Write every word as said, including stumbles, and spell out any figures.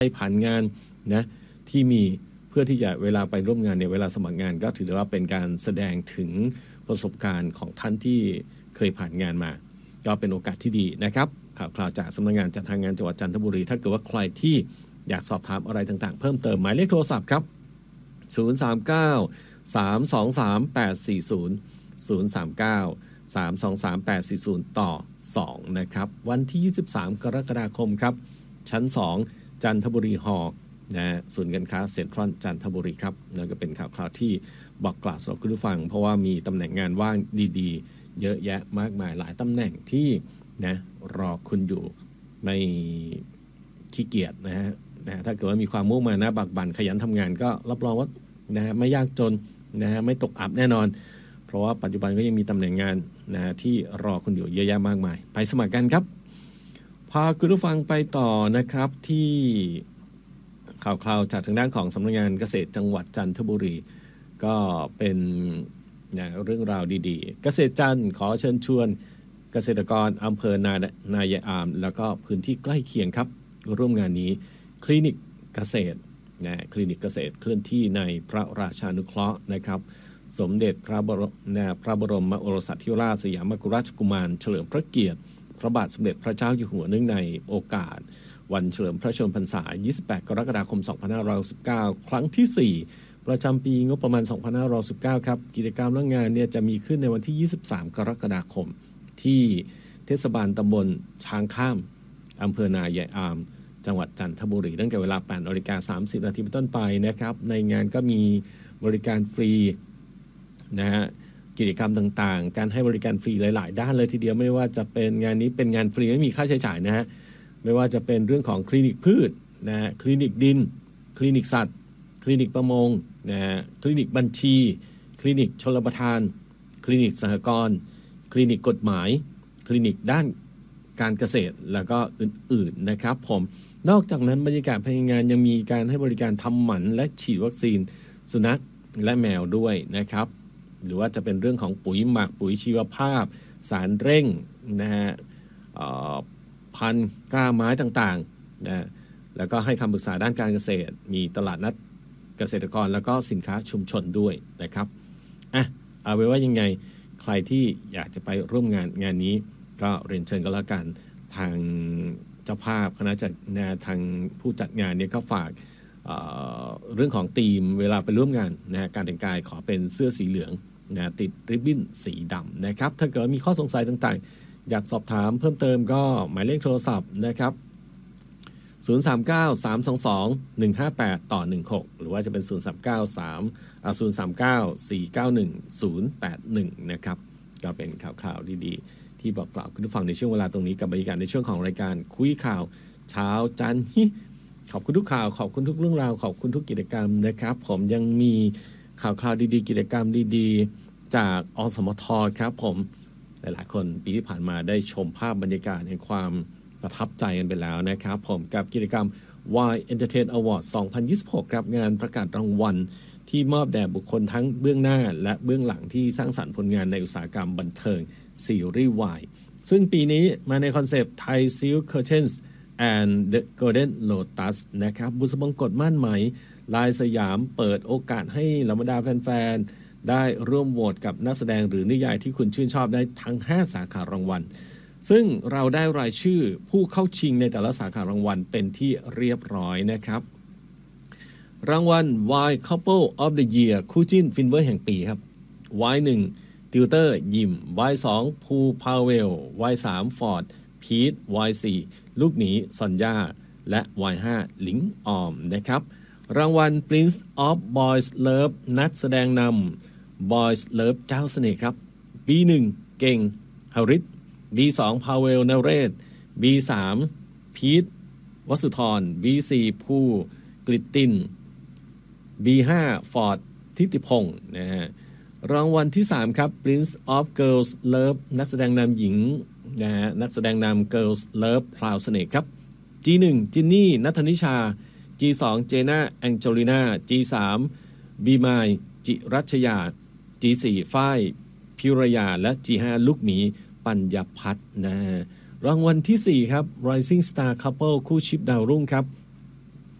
ไปผ่านงานนะที่มีเพื่อที่จะเวลาไปร่วมงานเนี่ยเวลาสมัครงานก็ถือว่าเป็นการแสดงถึงประสบการณ์ของท่านที่เคยผ่านงานมาก็เป็นโอกาสที่ดีนะครับข่าวคราวจากสำนักงานจัดหางานจังหวัดจันทบุรีถ้าเกิดว่าใครที่อยากสอบถามอะไรต่างๆเพิ่มเติมหมายเลขโทรศัพท์ครับศูนย์ สาม เก้า สาม สอง สาม แปด สี่ ศูนย์ ศูนย์ สาม เก้า สาม สอง สาม แปด สี่ ศูนย์ ต่อ สองนะครับวันที่ยี่สิบสามกรกฎาคมครับชั้นสองจันทบุรีฮอลล์นะศูนย์การค้าเซ็นทรัลจันทบุรีครับนั่นก็เป็นข่าวคราวที่บอกกล่าวสำหรับคุณผู้ฟังเพราะว่ามีตำแหน่งงานว่างดีๆเยอะแยะมากมายหลายตำแหน่งที่นะรอคุณอยู่ไม่ขี้เกียจนะฮะนะถ้าเกิดว่ามีความมุ่งมั่นนะบักบั่นขยันทำงานก็รับรองว่านะไม่ยากจนนะไม่ตกอับแน่นอนเพราะว่าปัจจุบันก็ยังมีตำแหน่งงานนะที่รอคุณอยู่เยอะแยะมากมายไปสมัครกันครับพาคุณผู้ฟังไปต่อนะครับที่ข่าวคราวจากทางด้านของสำนักงานเกษตรจังหวัดจันทบุรีก็เป็นนะเรื่องราวดีๆเกษตรจันทร์ขอเชิญชวนเกษตรกรอำเภอนานายายอามแล้วก็พื้นที่ใกล้เคียงครับร่วมงานนี้คลินิกเกษตรนะคลินิกเกษตรเคลื่อนที่ในพระราชานุเคราะห์นะครับสมเด็จพระบรมนะพระบรมโอรสาธิราชสยามกุฎราชกุมารเฉลิมพระเกียรติพระบาทสมเด็จพระเจ้าอยู่หัวเนื่องในโอกาสวันเฉลิมพระชนมพรรษายี่สิบแปดกรกฎาคมสองพันห้าร้อยหกสิบเก้าครั้งที่สี่ประจำปีงบประมาณสองพันห้าร้อยสิบเก้าครับกิจกรรมและงานเนี่ยจะมีขึ้นในวันที่ยี่สิบสามกรกฎาคมที่เทศบาลตำบลช้างข้ามอำเภอนายายอามจังหวัดจันทบุรีตั้งแต่เวลา แปดนาฬิกาสามสิบนาทีเป็นต้นไปนะครับในงานก็มีบริการฟรีนะฮะกิจกรรมต่างๆการให้บริการฟรีหลายๆด้านเลยทีเดียวไม่ว่าจะเป็นงานนี้เป็นงานฟรีไม่มีค่าใช้จ่ายนะฮะไม่ว่าจะเป็นเรื่องของคลินิกพืชนะฮะคลินิกดินคลินิกสัตว์คลินิกประมงนะฮะคลินิกบัญชีคลินิกชลประทานคลินิกสหกรณ์คลินิกกฎหมายคลินิกด้านการเกษตรแล้วก็อื่นๆนะครับผมนอกจากนั้นบรรยากาศภายในงานยังมีการให้บริการทำหมันและฉีดวัคซีนสุนัขและแมวด้วยนะครับหรือว่าจะเป็นเรื่องของปุ๋ยหมักปุ๋ยชีวภาพสารเร่งนะฮะพันธุ์กล้าไม้ต่างๆนะแล้วก็ให้คำปรึกษาด้านการเกษตรมีตลาดนัดเกษตรกรแล้วก็สินค้าชุมชนด้วยนะครับอ่ะเอาไว้ว่ายังไงใครที่อยากจะไปร่วมงานงานนี้ก็เรียนเชิญกันแล้วกันทางเจ้าภาพคณะจัดงานทางผู้จัดงานเนี่ยก็ฝาก เอ่อ เรื่องของธีมเวลาไปร่วมงานนะการแต่งกายขอเป็นเสื้อสีเหลืองนะติดริบบิ้นสีดำนะครับถ้าเกิดมีข้อสงสัยต่างๆอยากสอบถามเพิ่มเติมก็หมายเลขโทรศัพท์นะครับศูนย์ สาม เก้า สาม สอง สอง หนึ่ง ห้า แปด ต่อ หนึ่ง หกหรือว่าจะเป็นศูนย์ สาม เก้า สาม อ่า ศูนย์ สาม เก้า สี่ เก้า หนึ่ง ศูนย์ แปด หนึ่งนะครับก็เป็นข่าวๆดีๆที่บอกกล่าวคุณผู้ฟังในช่วงเวลาตรงนี้กับบรรยากาศในช่วงของรายการคุยข่าวเช้าจันทร์ขอบคุณทุกข่าวขอบคุณทุกเรื่องราวขอบคุณทุกกิจกรรมนะครับผมยังมีข่าวข่าวดีๆกิจกรรมดีๆจากอสมทครับผมหลายๆคนปีที่ผ่านมาได้ชมภาพบรรยากาศแห่งความประทับใจกันไปแล้วนะครับผมกับกิจกรรม Y Entertain Award สองพันยี่สิบหกครับงานประกาศรางวัลที่มอบแด่บุคคลทั้งเบื้องหน้าและเบื้องหลังที่สร้างสรรค์ผลงานในอุตสาหกรรมบันเทิงซีรีส์ Y ซึ่งปีนี้มาในคอนเซปต์ Thai Silk Curtains and the Golden Lotus นะครับบุษบงกฎม่านไหมลายสยามเปิดโอกาสให้เหล่าบรรดาแฟนๆได้ร่วมโหวตกับนักแสดงหรือนิยายที่คุณชื่นชอบได้ทั้งห้าสาขารางวัลซึ่งเราได้รายชื่อผู้เข้าชิงในแต่ละสาขารางวัลเป็นที่เรียบร้อยนะครับรางวัล Y Couple of the Year คู่จิ้นฟินเวอร์แห่งปีครับ วาย หนึ่ง ติวเตอร์ยิม วาย สอง ภูพาเวล วาย สาม ฟอร์ด พีท วาย สี่ ลูกหนีซอนย่าและ วาย ห้า หลิงออมนะครับรางวัล Prince of Boys Love นักแสดงนำ Boys Love เจ้าเสน่ห์ครับ บี หนึ่ง เก่งฮาริส บี สอง พาเวล นเรศ บี สาม พีท วสุธร บี สี่ ภูกฤตติน บี ห้า ฟอร์ด ทิติพงศ์นะฮะรางวัลที่สามครับ Prince of Girls Love นักแสดงนำหญิงนะฮะนักแสดงนำ Girls Love พราวเสน่ห์ครับ จี หนึ่ง จินนี่ณัฐนิชา จี สอง เจน่าแองเจลิน่า จี สาม บีมายจิรัชยา จี สี่ ฝ้ายพิรยาและ จี ห้า ลูกหมีปัญญพัฒน์นะฮะรางวัลที่สี่ครับ Rising Star Couple คู่ชิปดาวรุ่งครับ